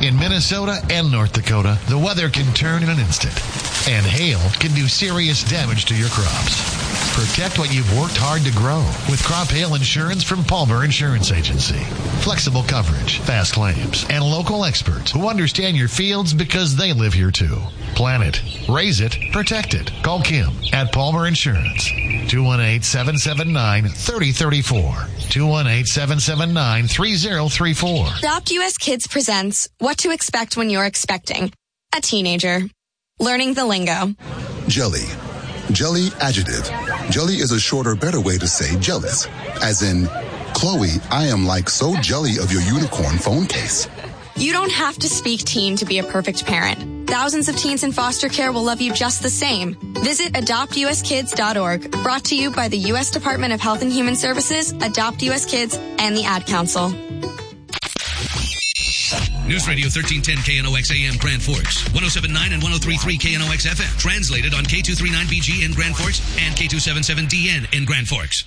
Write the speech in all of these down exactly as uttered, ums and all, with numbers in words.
In Minnesota and North Dakota, the weather can turn in an instant, and hail can do serious damage to your crops. Protect what you've worked hard to grow with crop hail insurance from Palmer Insurance Agency. Flexible coverage, fast claims, and local experts who understand your fields because they live here too. Plan it, raise it, protect it. Call Kim at Palmer Insurance. two one eight, seven seven nine, three zero three four. two one eight, seven seven nine, three zero three four. Adopt U S Kids presents What to Expect When You're Expecting a Teenager. Learning the lingo. Jelly. Jelly adjective. Jelly is a shorter, better way to say jealous. As in, Chloe, I am like so jelly of your unicorn phone case. You don't have to speak teen to be a perfect parent. Thousands of teens in foster care will love you just the same. Visit adopt u s kids dot org, brought to you by the U S Department of Health and Human Services, Adopt U S Kids, and the Ad Council. News Radio thirteen ten K N O X A M Grand Forks, one oh seven point nine and one oh three point three K N O X F M. Translated on K two thirty-nine B G in Grand Forks and K two seventy-seven D N in Grand Forks.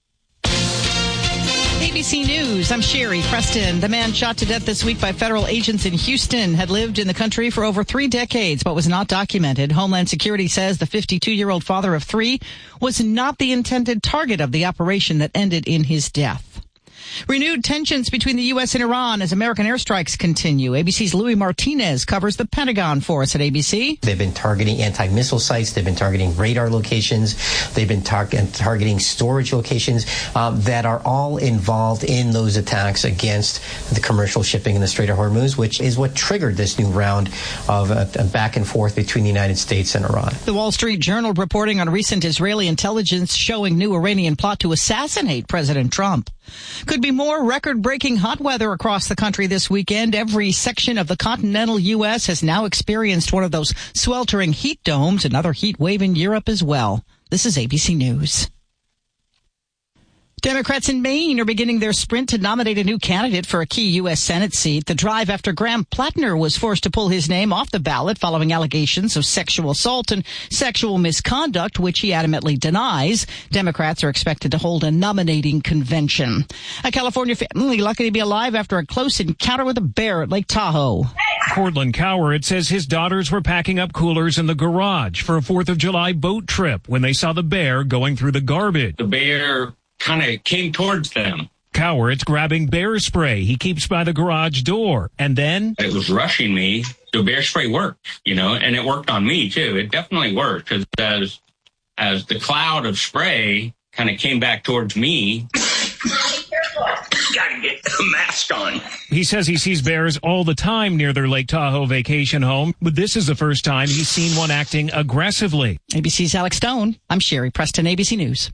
A B C News, I'm Sherry Preston. The man shot to death this week by federal agents in Houston had lived in the country for over three decades, but was not documented. Homeland Security says the fifty-two-year-old father of three was not the intended target of the operation that ended in his death. Renewed tensions between the U S and Iran as American airstrikes continue. A B C's Louis Martinez covers the Pentagon for us at A B C. They've been targeting anti-missile sites. They've been targeting radar locations. They've been tar- targeting storage locations um, that are all involved in those attacks against the commercial shipping in the Strait of Hormuz, which is what triggered this new round of uh, back and forth between the United States and Iran. The Wall Street Journal reporting on recent Israeli intelligence showing new Iranian plot to assassinate President Trump. Could be more record-breaking hot weather across the country this weekend. Every section of the continental U S has now experienced one of those sweltering heat domes. Another heat wave in Europe as well. This is A B C News. Democrats in Maine are beginning their sprint to nominate a new candidate for a key U S Senate seat. The drive after Graham Plattner was forced to pull his name off the ballot following allegations of sexual assault and sexual misconduct, which he adamantly denies. Democrats are expected to hold a nominating convention. A California family lucky to be alive after a close encounter with a bear at Lake Tahoe. Cortland Coward says his daughters were packing up coolers in the garage for a fourth of July boat trip when they saw the bear going through the garbage. The bear kind of came towards them. Coward's grabbing bear spray he keeps by the garage door, and then it was rushing me. The bear spray worked, you know, and it worked on me too. It definitely worked because as as the cloud of spray kind of came back towards me. Gotta get the mask on. He says he sees bears all the time near their Lake Tahoe vacation home, but this is the first time he's seen one acting aggressively. A B C's Alex Stone. I'm Sherry Preston, A B C News.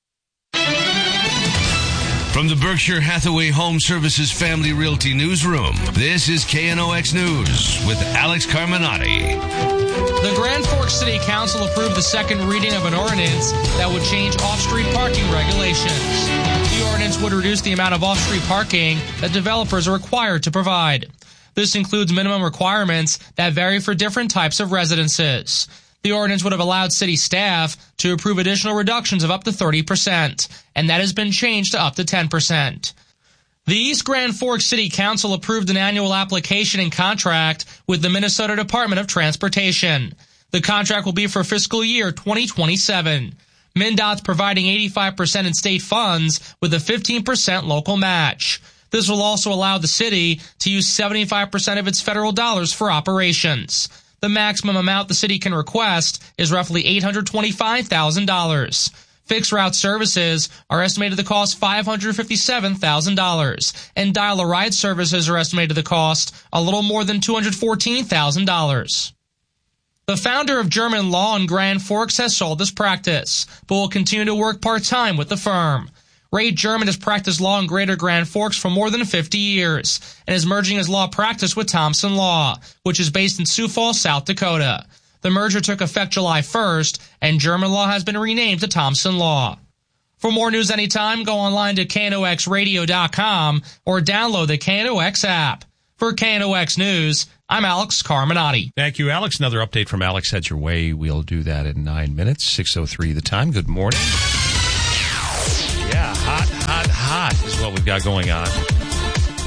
From the Berkshire Hathaway Home Services Family Realty Newsroom, this is K N O X News with Alex Carminati. The Grand Forks City Council approved the second reading of an ordinance that would change off-street parking regulations. The ordinance would reduce the amount of off-street parking that developers are required to provide. This includes minimum requirements that vary for different types of residences. The ordinance would have allowed city staff to approve additional reductions of up to thirty percent, and that has been changed to up to ten percent. The East Grand Forks City Council approved an annual application and contract with the Minnesota Department of Transportation. The contract will be for fiscal year twenty twenty-seven. MnDOT's providing eighty-five percent in state funds with a fifteen percent local match. This will also allow the city to use seventy-five percent of its federal dollars for operations. The maximum amount the city can request is roughly eight hundred twenty-five thousand dollars. Fixed route services are estimated to cost five hundred fifty-seven thousand dollars, and dial-a-ride services are estimated to cost a little more than two hundred fourteen thousand dollars. The founder of German Law in Grand Forks has sold this practice, but will continue to work part-time with the firm. Ray German has practiced law in Greater Grand Forks for more than fifty years and is merging his law practice with Thompson Law, which is based in Sioux Falls, South Dakota. The merger took effect July first, and German Law has been renamed to Thompson Law. For more news anytime, go online to K N O X radio dot com or download the K N O X app. For K N O X News, I'm Alex Carminati. Thank you, Alex. Another update from Alex heads your way. We'll do that in nine minutes, six oh three the time. Good morning. Yeah, hot, hot, hot is what we've got going on.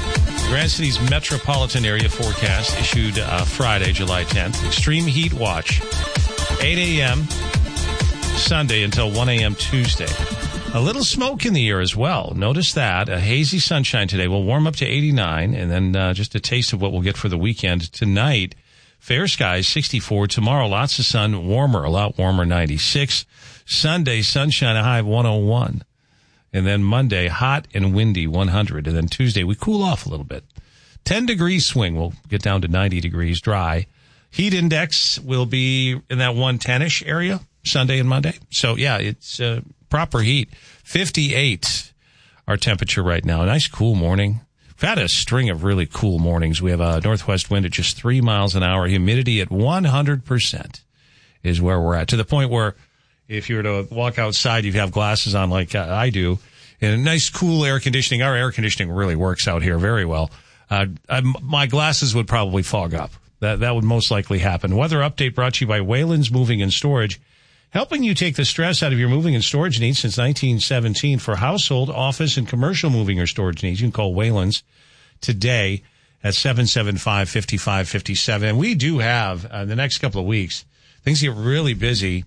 Grand City's metropolitan area forecast issued uh, Friday, July tenth. Extreme heat watch, eight a.m. Sunday until one a.m. Tuesday. A little smoke in the air as well. Notice that. A hazy sunshine today. We'll warm up to eighty-nine, and then uh, just a taste of what we'll get for the weekend. Tonight, fair skies, sixty-four. Tomorrow, lots of sun, warmer, a lot warmer, ninety-six. Sunday, sunshine, a high of one oh one. And then Monday, hot and windy, one hundred. And then Tuesday, we cool off a little bit. ten degrees swing. We'll get down to ninety degrees, dry. Heat index will be in that one ten-ish area, Sunday and Monday. So, yeah, it's uh, proper heat. fifty-eight, our temperature right now. A nice cool morning. We've had a string of really cool mornings. We have a northwest wind at just three miles an hour. Humidity at one hundred percent is where we're at. To the point where if you were to walk outside, you'd have glasses on like uh, I do. And a nice cool air conditioning. Our air conditioning really works out here very well. Uh, I, my glasses would probably fog up. That that would most likely happen. Weather update brought to you by Wayland's Moving and Storage, helping you take the stress out of your moving and storage needs since nineteen seventeen. For household, office, and commercial moving or storage needs, you can call Wayland's today at seven seven five, five five five seven. And we do have, uh, the next couple of weeks, things get really busy.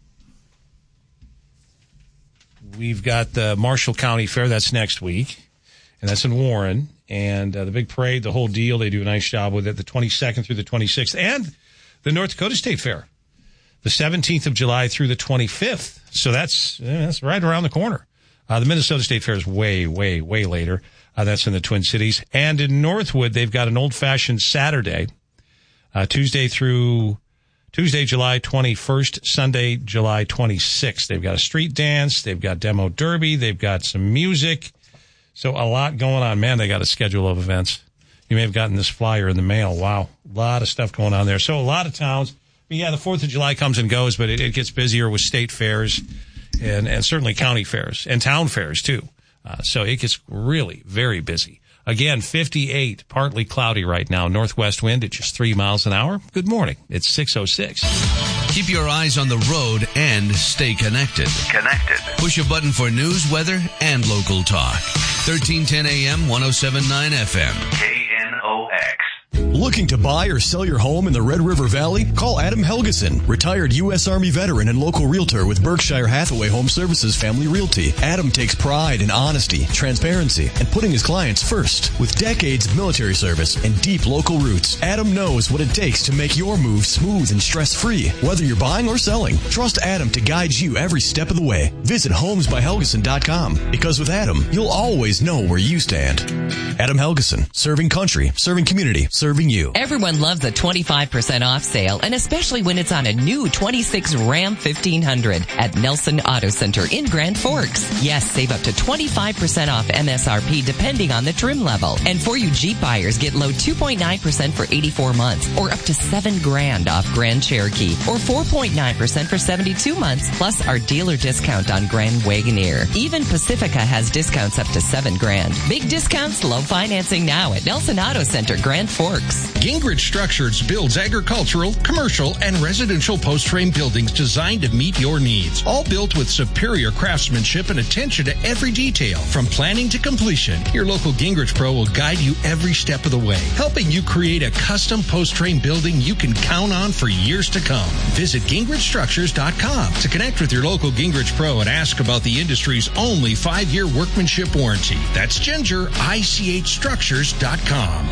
We've got the Marshall County Fair. That's next week, and that's in Warren. And uh, the big parade, the whole deal, they do a nice job with it, the twenty-second through the twenty-sixth. And the North Dakota State Fair, the seventeenth of July through the twenty-fifth. So that's yeah, that's right around the corner. Uh, the Minnesota State Fair is way, way, way later. Uh, that's in the Twin Cities. And in Northwood, they've got an old-fashioned Saturday, uh, Tuesday through Tuesday, July twenty-first, Sunday, July twenty-sixth. They've got a street dance. They've got demo derby. They've got some music. So a lot going on. Man, they got a schedule of events. You may have gotten this flyer in the mail. Wow. A lot of stuff going on there. So a lot of towns. I mean, yeah, the fourth of July comes and goes, but it, it gets busier with state fairs and, and certainly county fairs and town fairs, too. Uh, so it gets really very busy. Again, fifty-eight, partly cloudy right now. Northwest wind at just three miles an hour. Good morning. It's six oh six. Keep your eyes on the road and stay connected. Connected. Push a button for news, weather, and local talk. thirteen ten A M, one oh seven point nine F M. K N O X. Looking to buy or sell your home in the Red River Valley? Call Adam Helgeson, retired U S Army veteran and local realtor with Berkshire Hathaway Home Services Family Realty. Adam takes pride in honesty, transparency, and putting his clients first. With decades of military service and deep local roots, Adam knows what it takes to make your move smooth and stress-free. Whether you're buying or selling, trust Adam to guide you every step of the way. Visit homes by helgeson dot com, because with Adam, you'll always know where you stand. Adam Helgeson, serving country, serving community, serving you. Everyone loves a twenty-five percent off sale, and especially when it's on a new twenty-six Ram fifteen hundred at Nelson Auto Center in Grand Forks. Yes, save up to twenty-five percent off M S R P depending on the trim level. And for you Jeep buyers, get low two point nine percent for eighty-four months, or up to seven grand off Grand Cherokee, or four point nine percent for seventy-two months, plus our dealer discount on Grand Wagoneer. Even Pacifica has discounts up to seven grand. Big discounts, low financing now at Nelson Auto Center, Grand Forks. Gingrich Structures builds agricultural, commercial, and residential post-frame buildings designed to meet your needs. All built with superior craftsmanship and attention to every detail. From planning to completion, your local Gingrich Pro will guide you every step of the way, helping you create a custom post-frame building you can count on for years to come. Visit gingrich structures dot com to connect with your local Gingrich Pro and ask about the industry's only five-year workmanship warranty. That's Ginger, I C H structures dot com.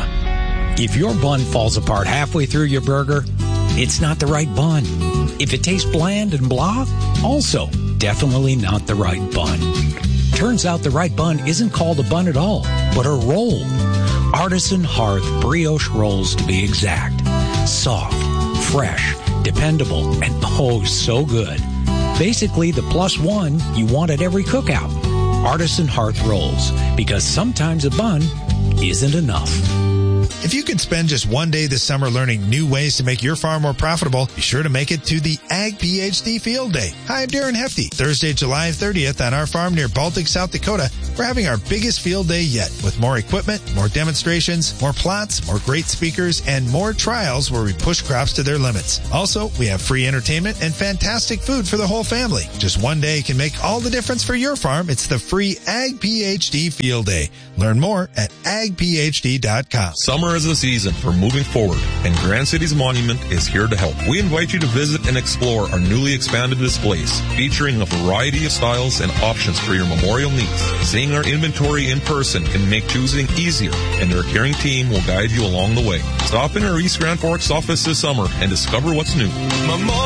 If your bun falls apart halfway through your burger, it's not the right bun. If it tastes bland and blah, also definitely not the right bun. Turns out the right bun isn't called a bun at all, but a roll. Artisan Hearth brioche rolls, to be exact. Soft, fresh, dependable, and oh so good. Basically the plus one you want at every cookout. Artisan Hearth rolls, because sometimes a bun isn't enough. If you could spend just one day this summer learning new ways to make your farm more profitable, be sure to make it to the Ag PhD Field Day. Hi, I'm Darren Hefty. Thursday, July thirtieth on our farm near Baltic, South Dakota, we're having our biggest field day yet with more equipment, more demonstrations, more plots, more great speakers, and more trials where we push crops to their limits. Also, we have free entertainment and fantastic food for the whole family. Just one day can make all the difference for your farm. It's the free Ag P H D Field Day. Learn more at ag p h d dot com. Summer is the season for moving forward, and Grand Cities Monument is here to help. We invite you to visit and explore our newly expanded displays, featuring a variety of styles and options for your memorial needs. Seeing our inventory in person can make choosing easier, and their caring team will guide you along the way. Stop in our East Grand Forks office this summer and discover what's new.